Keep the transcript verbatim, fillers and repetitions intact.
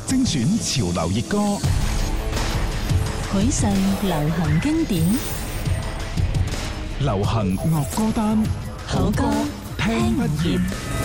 精選潮流熱歌， 許世流行經典， 流行樂歌單， 好歌聽不厭。